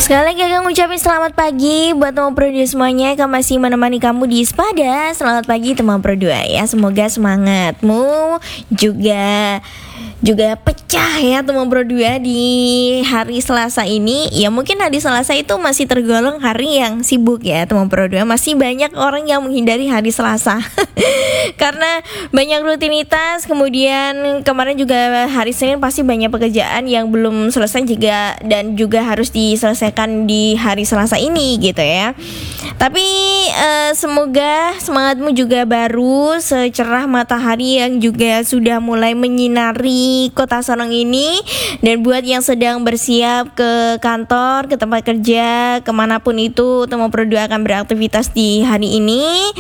Sekali lagi aku ngucapin selamat pagi buat teman Pro 2 semuanya yang masih menemani kamu di Sepada. Selamat pagi teman Pro 2 ya. Semoga semangatmu juga pecah ya teman Pro 2 di hari Selasa ini. Ya mungkin hari Selasa itu masih tergolong hari yang sibuk ya teman Pro 2. Masih banyak orang yang menghindari hari Selasa karena banyak rutinitas. Kemudian kemarin juga hari Senin pasti banyak pekerjaan yang belum selesai juga, dan juga harus diselesaikan di hari Selasa ini gitu ya. Tapi semoga semangatmu juga baru secerah matahari yang juga sudah mulai menyinari kota Sorong ini. Dan buat yang sedang bersiap ke kantor, ke tempat kerja, kemanapun itu teman Pro 2 akan beraktivitas di hari ini,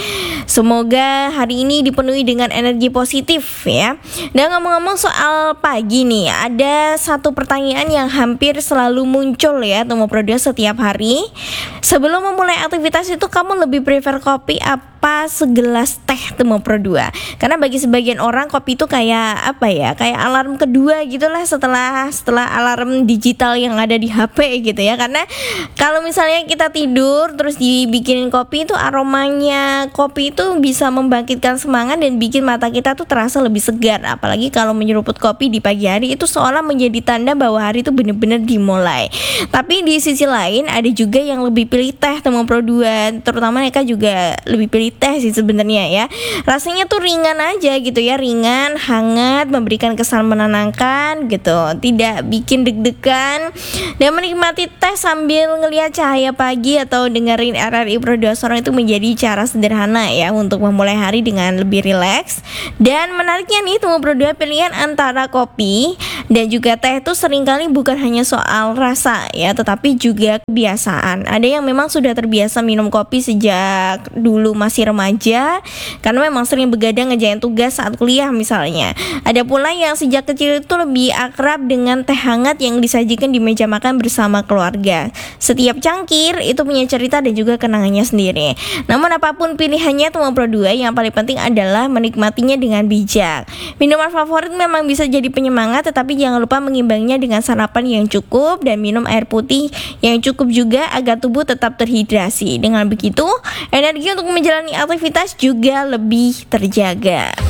semoga hari ini dipenuhi dengan energi positif ya. Dan ngomong-ngomong soal pagi nih, ada satu pertanyaan yang hampir selalu muncul ya teman Pro 2 setiap hari. Sebelum memulai aktivitas itu, kamu lebih prefer kopi apa segelas teh teman Pro 2? Karena bagi sebagian orang kopi itu kayak apa ya, kayak alarm kedua gitulah setelah alarm digital yang ada di HP gitu ya. Karena kalau misalnya kita tidur terus dibikinin kopi, itu aromanya kopi itu bisa membangkitkan semangat dan bikin mata kita tuh terasa lebih segar. Apalagi kalau menyeruput kopi di pagi hari, itu seolah menjadi tanda bahwa hari itu benar-benar dimulai. Tapi di sisi lain ada juga yang lebih pilih teh teman Pro 2, terutama mereka juga lebih pilih teh sih sebenarnya ya. Rasanya tuh ringan aja gitu ya, ringan, hangat, memberikan kesan menenangkan gitu, tidak bikin deg-degan. Dan menikmati teh sambil ngelihat cahaya pagi atau dengerin RRI Pro 2 Sorong itu menjadi cara sederhana ya untuk memulai hari dengan lebih rileks. Dan menariknya nih teman Pro 2, pilihan antara kopi dan juga teh itu seringkali bukan hanya soal rasa ya, tetapi juga kebiasaan. Ada yang memang sudah terbiasa minum kopi sejak dulu masih remaja karena memang sering begadang ngerjain tugas saat kuliah misalnya. Ada pula yang sejak kecil itu lebih akrab dengan teh hangat yang disajikan di meja makan bersama keluarga. Setiap cangkir itu punya cerita dan juga kenangannya sendiri. Namun apapun pilihannya teman Pro 2, yang paling penting adalah menikmatinya dengan bijak. Minuman favorit memang bisa jadi penyemangat, tetapi jangan lupa mengimbanginya dengan sarapan yang cukup dan minum air putih yang cukup juga agar tubuh tetap terhidrasi. Dengan begitu, energi untuk menjalani aktivitas juga lebih terjaga.